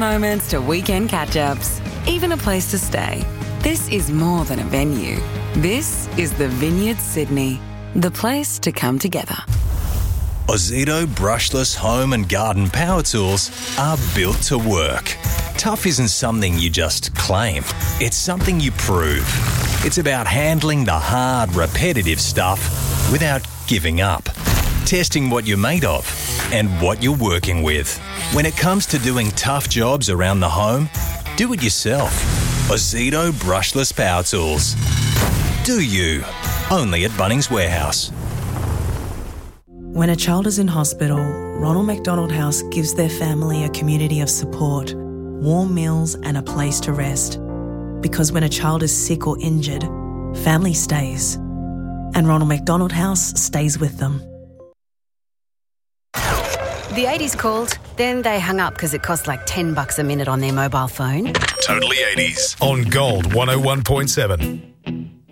moments to weekend catch-ups, even a place to stay. This is more than a venue. This is the Vineyard Sydney, the place to come together. Ozito brushless home and garden power tools are built to work. Tough isn't something you just claim. It's something you prove. It's about handling the hard, repetitive stuff without giving up. Testing what you're made of and what you're working with. When it comes to doing tough jobs around the home, do it yourself. Ozito brushless power tools. Do you? Only at Bunnings Warehouse. When a child is in hospital, Ronald McDonald House gives their family a community of support, warm meals and a place to rest. Because when a child is sick or injured, family stays. And Ronald McDonald House stays with them. The 80s called, then they hung up because it cost like $10 a minute on their mobile phone. Totally 80s on Gold 101.7.